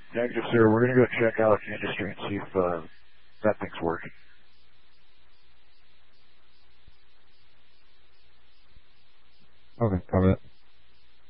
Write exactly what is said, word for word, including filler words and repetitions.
Negative, sir. We're going to go check out the industry and see if uh, that thing's working. Okay, cover that.